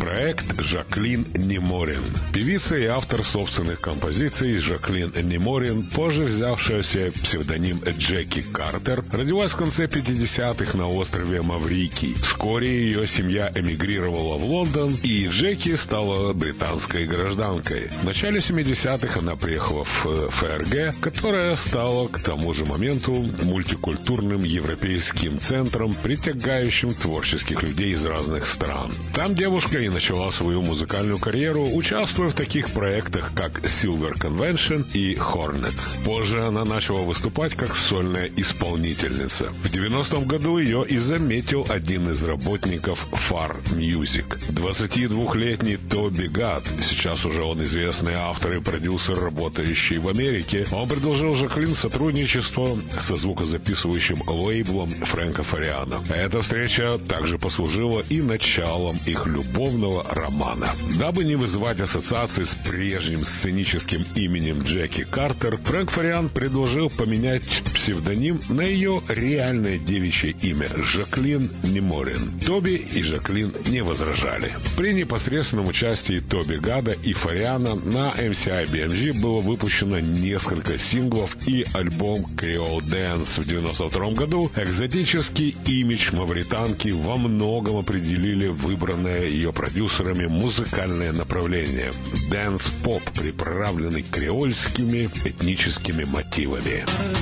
Проект Жаклин Неморин. Певица и автор собственных композиций Жаклин Неморин, позже взявшая себе псевдоним Джеки Картер, родилась в конце 50-х на острове Маврикий. Вскоре ее семья эмигрировала в Лондон, и Джеки стала британской гражданкой. В начале 70-х она приехала в ФРГ, которая стала к тому же моменту мультикультурным европейским центром, притягающим творческих людей из разных стран. Там девушка и начала свою музыкальную карьеру, участвуя в таких проектах, как Silver Convention и Hornets. Позже она начала выступать как сольная исполнительница. В 90-м году ее и заметил один из работников Far Music. 22-летний Тоби Гад, сейчас уже он известный автор и продюсер, работающий в Америке, он предложил Жаклин сотрудничество со звукозаписывающим лейблом Фрэнка Фариана. Эта встреча также послужила и началом их любовного романа. Дабы не вызывать ассоциации с прежним сценическим именем Джеки Картер, Фрэнк Фариан предложил поменять псевдоним на ее реальное девичье имя – Жаклин Неморин. Тоби и Жаклин не возражали. При непосредственном участии Тоби Гада и Фариана на MCI BMG было выпущено несколько синглов и альбом Creole Dance в 92 году. Экзотический имидж мавританки во многом определили выбранное ее продюсерами музыкальное направление – дэнс-поп, приправленный креольскими этническими мотивами.